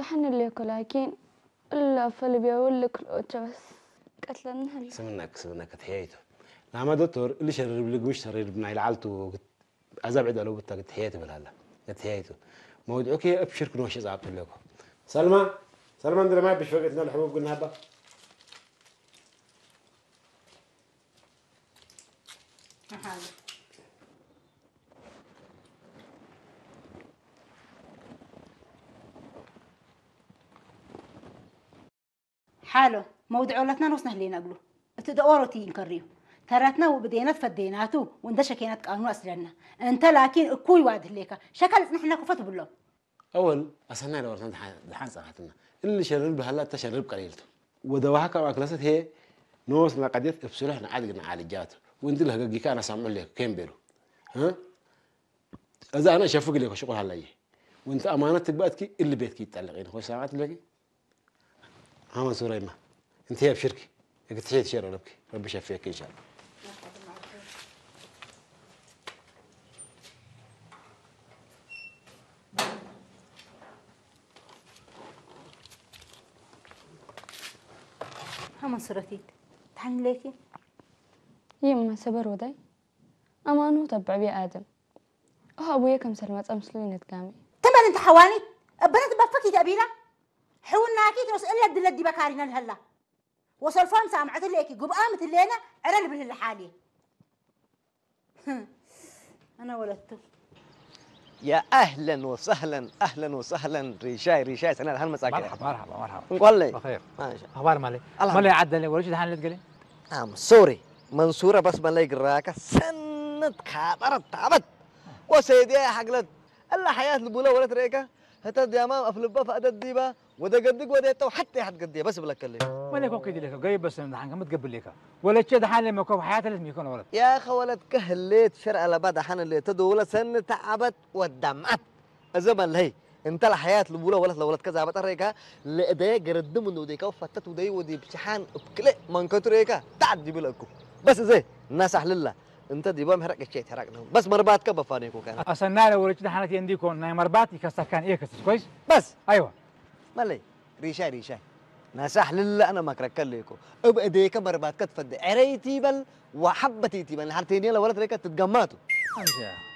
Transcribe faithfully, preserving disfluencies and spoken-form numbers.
دحن اللي لكن إلا فاللي بيقول لك بس قتلنا هلا سمناك سمناك تحياته نعم دكتور اللي شرب لي قوش شرب بناي العالتو أزعب عدلو بتاع تحياته بالهلا تحياته موضوعك أبشر كنوش زعبت لكم سلمى سلمى عندنا ما بشفقتنا الحبوب قلنا هذا حاله موضوع ولتنا نوصنا هلينا نقوله تدورتي نكريه تراتنا وبدينا فديناتو وندش كينات قانون أسرنا أنت لكن كوي واد هليك شكل نحن كفت بالله أول أصلنا لو رحنا دحان صراحتنا اللي شرب بهلا تشرب قليلته ودواها كمان كلاسات هي نوص نقديت بصراحة عادي عالجات وانت اللي هجيك أنا سامع لك كم بيرو ها إذا أنا شافوك لك شغل هلا وانت أمانتك بقتك اللي بيتك يتعلقين خوش ساعات لك ها منصور ما انت هي بشركي هيك تحيي تشير لك ربي يشفيك إن شاء الله ها منصورتي تحن ليكي يما سبر وداي أما أنو تبع بي آدم أه أبويا كم سلمت أمسلين تقامي تمام أنت حواني بنات بفكي تأبينا حولنا أكيد نص إلا بدل الدي بكارينا الهلا وصل فان سامعت ليكي قب قامت اللينا عرل بالهلا حالي أنا ولدته يا أهلا وسهلا أهلا وسهلا ريشاي ريشاي سنة هالمساكين مرحبا مرحبا مرحبا والله بخير ماشي أخبار مالي مالي عدل ولا شيء دحين اللي تقولي نعم سوري منصورة بس ما لاقي راكا سنة خاطرت تعبت وسيدي حقلت إلا حياة البولا ولا تريكا هتدي أمام أفلبا فأدي با وده قدك وده تو حتى حد قديه بس بلا كلم مالك هو كده لك جاي بس دحين كم تقبل لك ولا شيء دحين لما يكون حياته لازم يكون ولد يا أخي ولد كهليت شرع لبدا حن اللي تدو سنة تعبت ودمعت الزمن هي انت الحياة البولا ولا لو ولد كذا بتريكا لدي قرد من وديك وفتت ودي ودي بشحان بكل من كتريكا تعدي بلكو بس زي الناس أهل الله انت دي بام حرق الشيء حرقنا بس مربات كبفانيكو كان أصلا لو ولا شيء دحين ينديكون ناي مربات يكسكان إيه كسر كويس بس أيوة مالي ريشاي ريشاي ناس أهل الله أنا ما كركل ليكو أبديك مربات كتفد عريتي بل وحبتي تبل حرتيني لو ولد ريكا تتجمعتوا أنت